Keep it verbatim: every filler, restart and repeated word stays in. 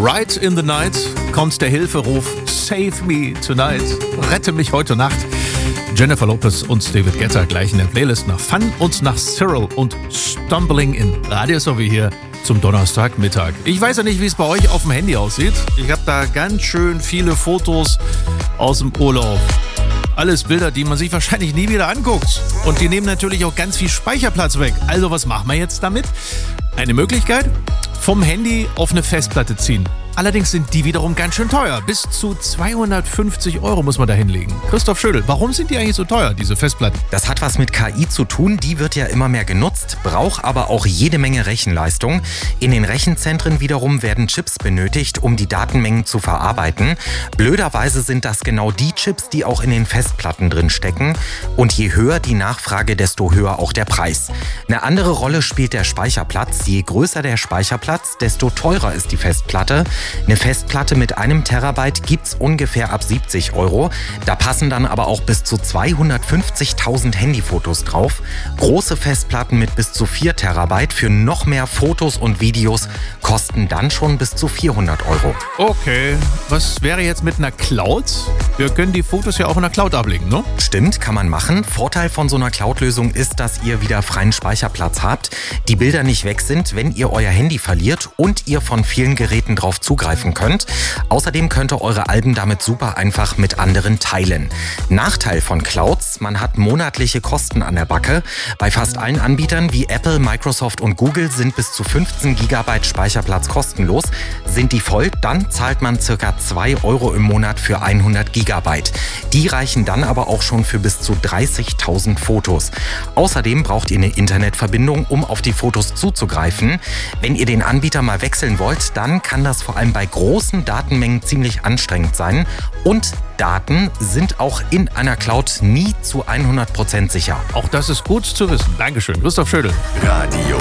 Right in the Night kommt der Hilferuf Save me tonight. Rette mich heute Nacht. Jennifer Lopez und David Guetta gleich in der Playlist nach Fun und nach Cyril und Stumbling in. Radio so wie hier zum Donnerstagmittag. Ich weiß ja nicht, wie es bei euch auf dem Handy aussieht. Ich habe da ganz schön viele Fotos aus dem Urlaub. Alles Bilder, die man sich wahrscheinlich nie wieder anguckt. Und die nehmen natürlich auch ganz viel Speicherplatz weg. Also was machen wir jetzt damit? Eine Möglichkeit? Vom Handy auf eine Festplatte ziehen. Allerdings sind die wiederum ganz schön teuer. Bis zu zweihundertfünfzig Euro muss man da hinlegen. Christoph Schödel, warum sind die eigentlich so teuer, diese Festplatten? Das hat was mit K I zu tun. Die wird ja immer mehr genutzt, braucht aber auch jede Menge Rechenleistung. In den Rechenzentren wiederum werden Chips benötigt, um die Datenmengen zu verarbeiten. Blöderweise sind das genau die Chips, die auch in den Festplatten drin stecken. Und je höher die Nachfrage, desto höher auch der Preis. Eine andere Rolle spielt der Speicherplatz. Je größer der Speicherplatz, desto teurer ist die Festplatte. Eine Festplatte mit einem Terabyte gibt's ungefähr ab siebzig Euro. Da passen dann aber auch bis zu zweihundertfünfzigtausend Handyfotos drauf. Große Festplatten mit bis zu vier Terabyte für noch mehr Fotos und Videos kosten dann schon bis zu vierhundert Euro. Okay, was wäre jetzt mit einer Cloud? Wir können die Fotos ja auch in der Cloud ablegen, ne? Stimmt, kann man machen. Vorteil von so einer Cloud-Lösung ist, dass ihr wieder freien Speicherplatz habt, die Bilder nicht weg sind, wenn ihr euer Handy verliert und ihr von vielen Geräten drauf zugreifen könnt. Außerdem könnt ihr eure Alben damit super einfach mit anderen teilen. Nachteil von Clouds, man hat monatliche Kosten an der Backe. Bei fast allen Anbietern wie Apple, Microsoft und Google sind bis zu fünfzehn Gigabyte Speicherplatz kostenlos. Sind die voll, dann zahlt man ca. zwei Euro im Monat für hundert Gigabyte. Die reichen dann aber auch schon für bis zu dreißigtausend Fotos. Außerdem braucht ihr eine Internetverbindung, um auf die Fotos zuzugreifen. Wenn ihr den Anbieter mal wechseln wollt, dann kann das vor allem bei großen Datenmengen ziemlich anstrengend sein. Und Daten sind auch in einer Cloud nie zu hundert Prozent sicher. Auch das ist gut zu wissen. Dankeschön, Christoph Schödel. Radio